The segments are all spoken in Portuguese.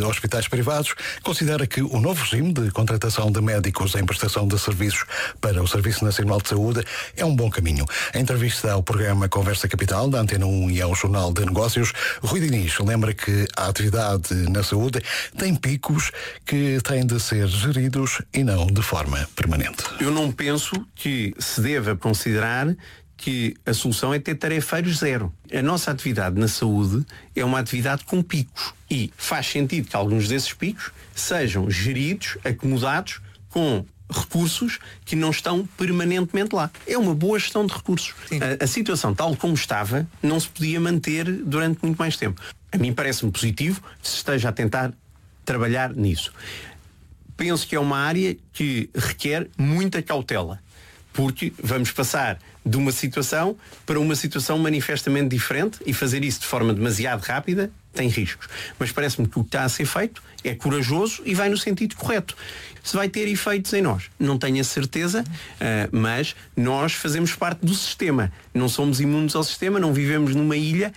hospitais privados, considera que o novo regime de contratação de médicos em prestação de serviços para o Serviço Nacional de Saúde é um bom caminho. Em entrevista ao programa Conversa Capital, da Antena 1 e ao Jornal de Negócios, Rui Diniz lembra que a atividade na saúde tem picos que têm de ser geridos e não de forma permanente. Eu não penso que se deva considerar que a solução é ter tarefeiros zero. A nossa atividade na saúde é uma atividade com picos e faz sentido que alguns desses picos sejam geridos, acomodados com recursos que não estão permanentemente lá. É uma boa gestão de recursos. A situação tal como estava não se podia manter durante muito mais tempo. A mim parece-me positivo que se esteja a tentar trabalhar nisso. Penso que é uma área que requer muita cautela, porque vamos passar de uma situação para uma situação manifestamente diferente e fazer isso de forma demasiado rápida tem riscos. Mas parece-me que o que está a ser feito é corajoso e vai no sentido correto. Se vai ter efeitos em nós, não tenho a certeza, mas nós fazemos parte do sistema. Não somos imunes ao sistema, não vivemos numa ilha.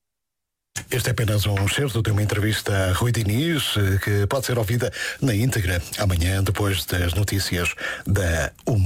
Este é apenas um excerto de uma entrevista a Rui Diniz, que pode ser ouvida na íntegra amanhã, depois das notícias da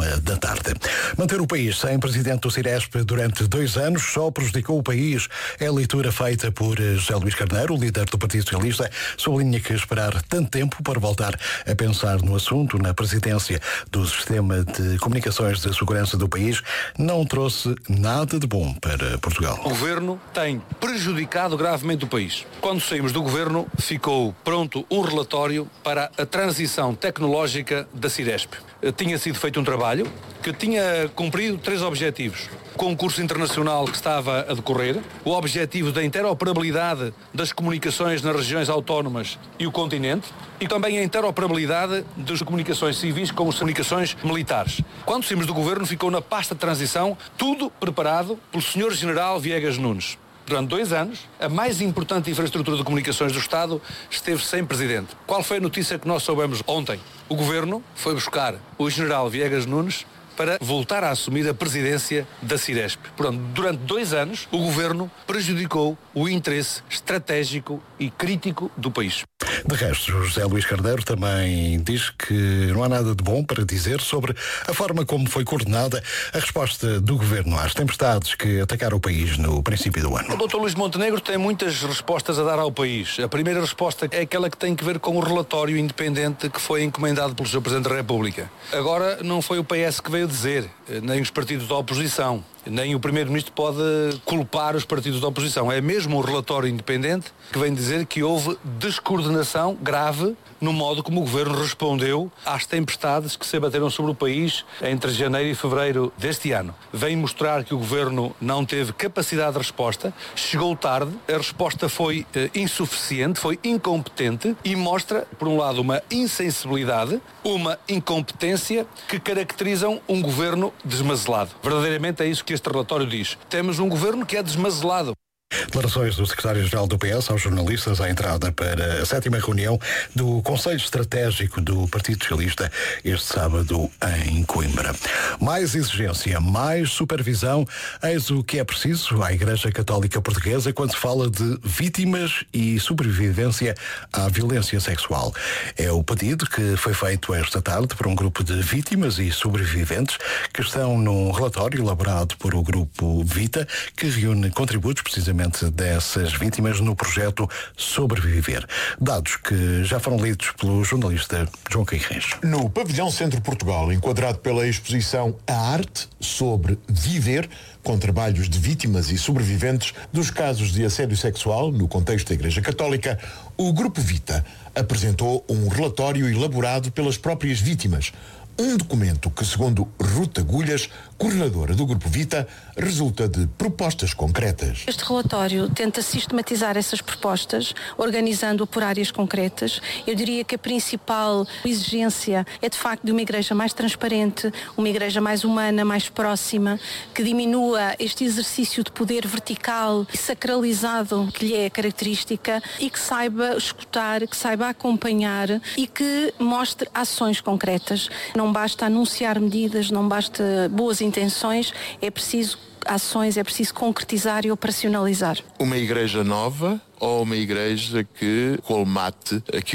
1h. Manter o país sem presidente do Ciresp durante 2 anos só prejudicou o país. É a leitura feita por José Luís Carneiro, líder do Partido Socialista, sublinha que esperar tanto tempo para voltar a pensar no assunto na presidência do Sistema de Comunicações de Segurança do país não trouxe nada de bom para Portugal. O governo tem prejudicado gravemente o país. Quando saímos do governo, ficou pronto um relatório para a transição tecnológica da Ciresp. Tinha sido feito um trabalho que tinha cumprido 3 objetivos. O concurso internacional que estava a decorrer, o objetivo da interoperabilidade das comunicações nas regiões autónomas e o continente, e também a interoperabilidade das comunicações civis com as comunicações militares. Quando saímos do governo, ficou na pasta de transição tudo preparado pelo Sr. General Viegas Nunes. Durante 2 anos, a mais importante infraestrutura de comunicações do Estado esteve sem presidente. Qual foi a notícia que nós soubemos ontem? O Governo foi buscar o general Viegas Nunes para voltar a assumir a presidência da Ciresp. Portanto, durante 2 anos, o Governo prejudicou o interesse estratégico e crítico do país. De resto, José Luís Carneiro também diz que não há nada de bom para dizer sobre a forma como foi coordenada a resposta do Governo às tempestades que atacaram o país no princípio do ano. O Dr. Luís Montenegro tem muitas respostas a dar ao país. A primeira resposta é aquela que tem que ver com o relatório independente que foi encomendado pelo Sr. Presidente da República. Agora, não foi o PS que veio dizer, nem os partidos da oposição. Nem o Primeiro-Ministro pode culpar os partidos da oposição. É mesmo o relatório independente que vem dizer que houve descoordenação grave no modo como o Governo respondeu às tempestades que se abateram sobre o país entre janeiro e fevereiro deste ano. Vem mostrar que o Governo não teve capacidade de resposta, chegou tarde, a resposta foi insuficiente, foi incompetente e mostra, por um lado, uma insensibilidade, uma incompetência que caracterizam um Governo desmazelado. Verdadeiramente é isso que este relatório diz. Temos um Governo que é desmazelado. Declarações do secretário-geral do PS aos jornalistas à entrada para a 7ª reunião do Conselho Estratégico do Partido Socialista este sábado em Coimbra. Mais exigência, mais supervisão, eis o que é preciso à Igreja Católica Portuguesa quando se fala de vítimas e sobrevivência à violência sexual. É o pedido que foi feito esta tarde por um grupo de vítimas e sobreviventes que estão num relatório elaborado por o Grupo Vita, que reúne contributos precisamente dessas vítimas no projeto Sobreviver. Dados que já foram lidos pelo jornalista João Cairres. No pavilhão Centro Portugal, enquadrado pela exposição A Arte sobre Viver, com trabalhos de vítimas e sobreviventes dos casos de assédio sexual no contexto da Igreja Católica, o Grupo Vita apresentou um relatório elaborado pelas próprias vítimas. Um documento que, segundo Ruta Agulhas, coordenadora do Grupo Vita, resulta de propostas concretas. Este relatório tenta sistematizar essas propostas, organizando-a por áreas concretas. Eu diria que a principal exigência é, de facto, de uma igreja mais transparente, uma igreja mais humana, mais próxima, que diminua este exercício de poder vertical e sacralizado que lhe é característica e que saiba escutar, que saiba acompanhar e que mostre ações concretas. Não basta anunciar medidas, não basta boas intenções, é preciso ações, é preciso concretizar e operacionalizar. Uma igreja nova ou uma igreja que colmate aquilo